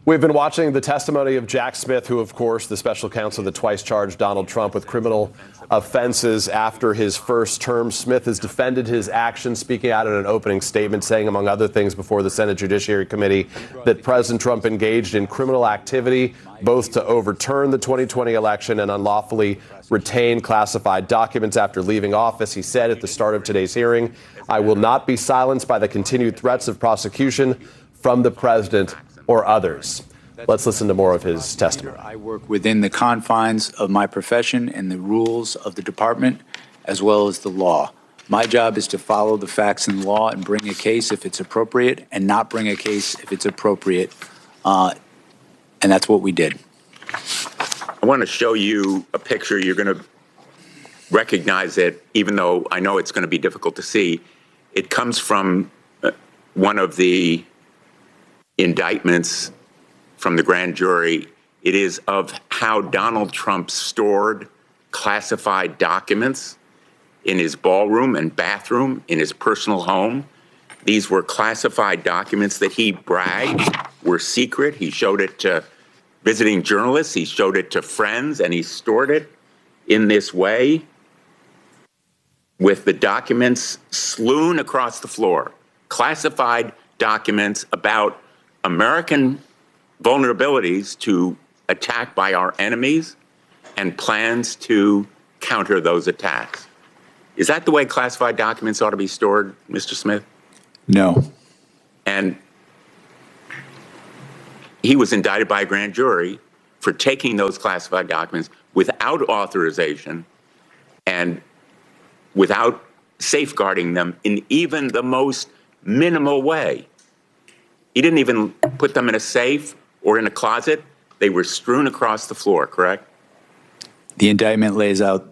We've been watching the testimony of Jack Smith, who, of course, the special counsel that twice charged Donald Trump with criminal offenses after his first term. Smith has defended his actions, speaking out in an opening statement, saying, among other things, before the Senate Judiciary Committee, that President Trump engaged in criminal activity, both to overturn the 2020 election and unlawfully retain classified documents after leaving office. He said at the start of today's hearing, "I will not be silenced by the continued threats of prosecution from the president or others." Let's listen to more of his testimony. I work within the confines of my profession and the rules of the department, as well as the law. My job is to follow the facts and law and bring a case if it's appropriate and not bring a case if it's appropriate. And that's what we did. I want to show you a picture. You're going to recognize it, even though I know it's going to be difficult to see. It comes from one of the indictments from the grand jury. It is of how Donald Trump stored classified documents in his ballroom and bathroom in his personal home. These were classified documents that he bragged were secret. He showed it to visiting journalists. He showed it to friends, and he stored it in this way with the documents strewn across the floor. Classified documents about American vulnerabilities to attack by our enemies and plans to counter those attacks. Is that the way classified documents ought to be stored, Mr. Smith? No. And he was indicted by a grand jury for taking those classified documents without authorization and without safeguarding them in even the most minimal way. He didn't even put them in a safe or in a closet. They were strewn across the floor, correct? The indictment lays out